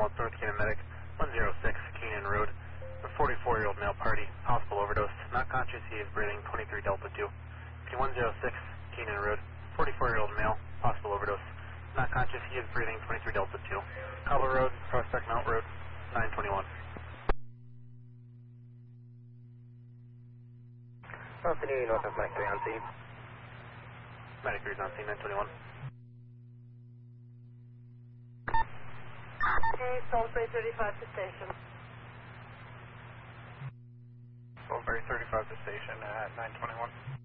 Commonwealth North Canaan Medic, 106 Keenan Road. A 44-year-old male party, possible overdose, not conscious, he is breathing, 23 Delta 2. 106 Keenan Road, 44-year-old male, possible overdose, not conscious, he is breathing, 23 Delta 2. Cobble Road, Prospect Mount Road, 921. Continue north of Medic 3 on scene. Medic 3 is on scene, 921. Okay, Salisbury 35 to station. Salisbury 35 to station at 921.